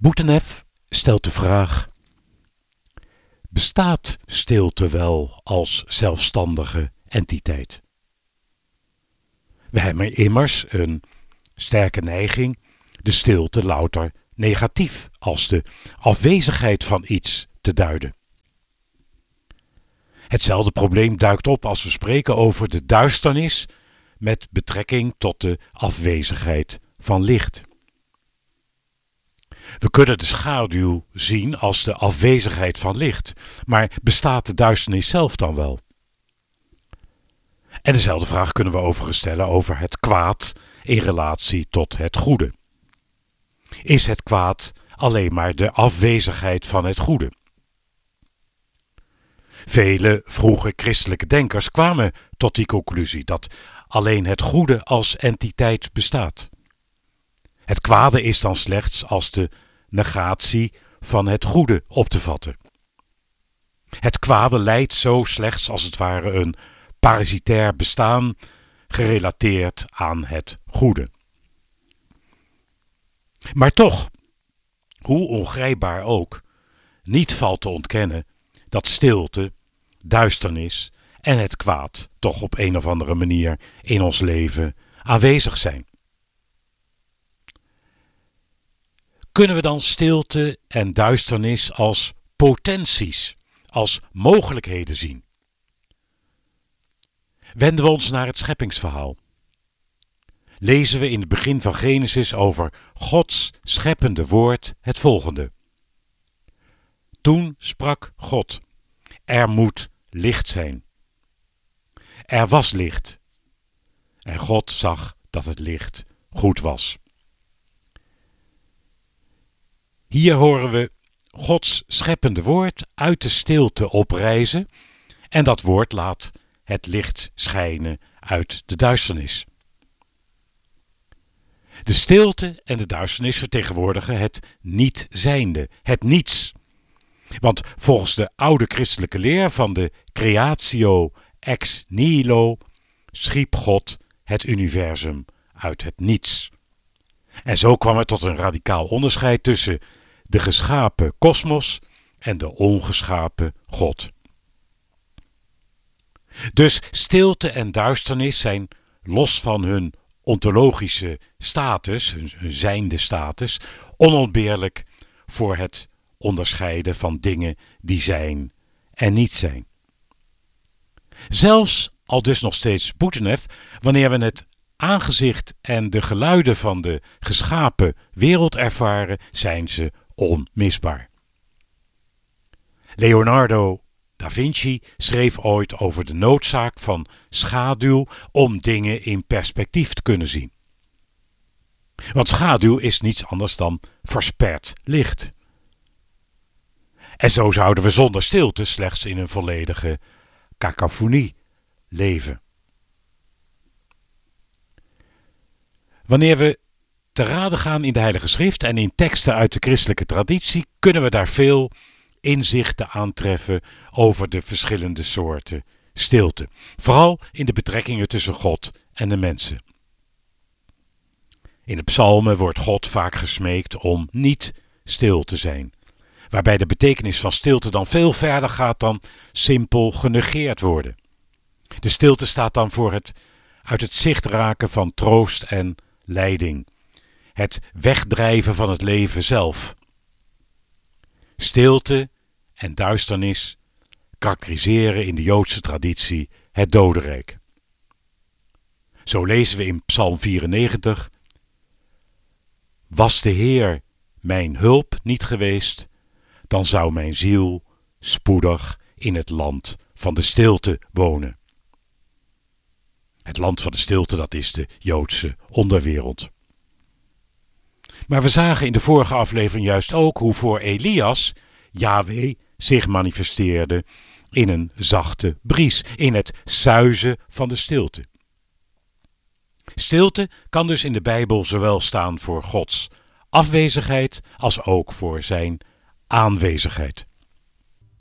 Bouteneff stelt de vraag: bestaat stilte wel als zelfstandige entiteit? We hebben immers een sterke neiging de stilte louter negatief als de afwezigheid van iets te duiden. Hetzelfde probleem duikt op als we spreken over de duisternis met betrekking tot de afwezigheid van licht. We kunnen de schaduw zien als de afwezigheid van licht, maar bestaat de duisternis zelf dan wel? En dezelfde vraag kunnen we overigens stellen over het kwaad in relatie tot het goede. Is het kwaad alleen maar de afwezigheid van het goede? Vele vroege christelijke denkers kwamen tot die conclusie dat alleen het goede als entiteit bestaat. Het kwade is dan slechts als de negatie van het goede op te vatten. Het kwade leidt zo slechts als het ware een parasitair bestaan gerelateerd aan het goede. Maar toch, hoe ongrijpbaar ook, niet valt te ontkennen dat stilte, duisternis en het kwaad toch op een of andere manier in ons leven aanwezig zijn. Kunnen we dan stilte en duisternis als potenties, als mogelijkheden zien? Wenden we ons naar het scheppingsverhaal. Lezen we in het begin van Genesis over Gods scheppende woord het volgende. Toen sprak God: er moet licht zijn. Er was licht. En God zag dat het licht goed was. Hier horen we Gods scheppende woord uit de stilte oprijzen en dat woord laat het licht schijnen uit de duisternis. De stilte en de duisternis vertegenwoordigen het niet-zijnde, het niets. Want volgens de oude christelijke leer van de creatio ex nihilo schiep God het universum uit het niets. En zo kwam het tot een radicaal onderscheid tussen de geschapen kosmos en de ongeschapen God. Dus stilte en duisternis zijn los van hun ontologische status, hun zijnde status, onontbeerlijk voor het onderscheiden van dingen die zijn en niet zijn. Zelfs, al dus nog steeds Bouteneff, wanneer we het aangezicht en de geluiden van de geschapen wereld ervaren, zijn ze onmisbaar. Leonardo da Vinci schreef ooit over de noodzaak van schaduw om dingen in perspectief te kunnen zien. Want schaduw is niets anders dan versperd licht. En zo zouden we zonder stilte slechts in een volledige cacophonie leven. Wanneer we te raden gaan in de Heilige Schrift en in teksten uit de christelijke traditie, kunnen we daar veel inzichten aantreffen over de verschillende soorten stilte. Vooral in de betrekkingen tussen God en de mensen. In de psalmen wordt God vaak gesmeekt om niet stil te zijn, waarbij de betekenis van stilte dan veel verder gaat dan simpel genegeerd worden. De stilte staat dan voor het uit het zicht raken van troost en leiding, het wegdrijven van het leven zelf. Stilte en duisternis karakteriseren in de Joodse traditie het dodenrijk. Zo lezen we in Psalm 94: was de Heer mijn hulp niet geweest, dan zou mijn ziel spoedig in het land van de stilte wonen. Het land van de stilte, dat is de Joodse onderwereld. Maar we zagen in de vorige aflevering juist ook hoe voor Elias Yahweh zich manifesteerde in een zachte bries, in het suizen van de stilte. Stilte kan dus in de Bijbel zowel staan voor Gods afwezigheid als ook voor zijn aanwezigheid.